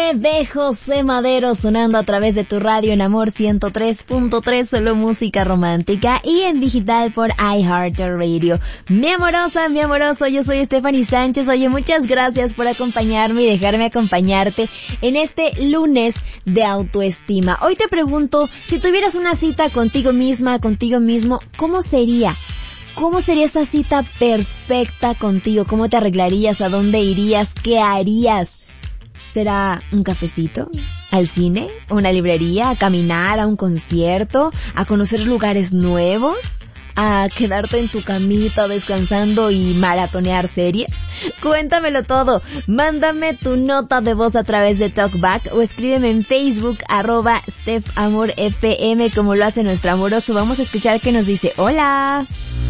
Bésame de José Madero sonando a través de tu radio en Amor 103.3, solo música romántica y en digital por iHeartRadio. Mi amorosa, mi amoroso, yo soy Stephanie Sánchez. Oye, muchas gracias por acompañarme y dejarme acompañarte en este lunes de autoestima. Hoy te pregunto, si tuvieras una cita contigo misma, contigo mismo, ¿cómo sería? ¿Cómo sería esa cita perfecta contigo? ¿Cómo te arreglarías? ¿A dónde irías? ¿Qué harías? ¿Será un cafecito? ¿Al cine? ¿A una librería? ¿A caminar? ¿A un concierto? ¿A conocer lugares nuevos? ¿A quedarte en tu camita descansando y maratonear series? Cuéntamelo todo. Mándame tu nota de voz a través de TalkBack o escríbeme en Facebook @StephAmorFM como lo hace nuestro amoroso. Vamos a escuchar qué nos dice. ¡Hola!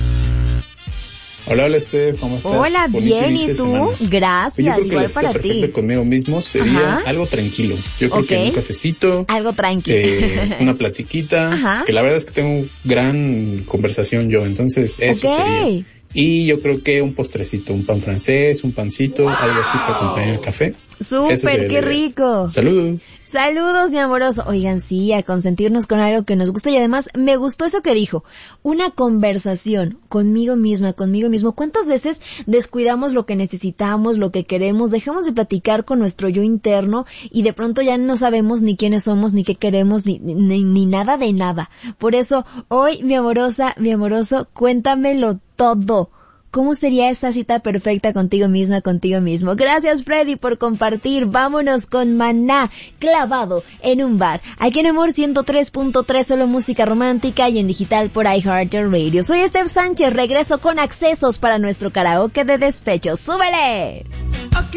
Hola, Steph, ¿cómo estás? Hola, bien, ¿y tú? Semana. Gracias, yo creo igual que para ti. perfecto conmigo mismo sería algo tranquilo. Yo creo que un cafecito. Algo tranquilo. Una platiquita. Que la verdad es que tengo gran conversación yo, entonces eso sería. Y yo creo que un postrecito, un pan francés, un pancito, algo así para acompañar el café. ¡Súper, qué rico! Saludos. Saludos, mi amoroso. Oigan, sí, a consentirnos con algo que nos gusta y además me gustó eso que dijo. Una conversación conmigo misma, conmigo mismo. ¿Cuántas veces descuidamos lo que necesitamos, lo que queremos? Dejamos de platicar con nuestro yo interno y de pronto ya no sabemos ni quiénes somos, ni qué queremos, ni nada de nada. Por eso, hoy, mi amorosa, mi amoroso, cuéntamelo todo. ¿Cómo sería esa cita perfecta contigo misma, contigo mismo? Gracias, Freddy, por compartir. Vámonos con Maná, Clavado en un bar. Aquí en Amor 103.3, solo música romántica y en digital por iHeartRadio. Soy Steph Sánchez, regreso con accesos para nuestro karaoke de despecho. ¡Súbele! Aquí